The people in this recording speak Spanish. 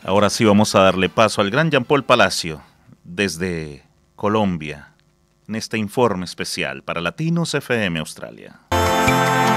Ahora sí vamos a darle paso al gran Jean Paul Palacio desde Colombia en este informe especial para Latinos FM Australia.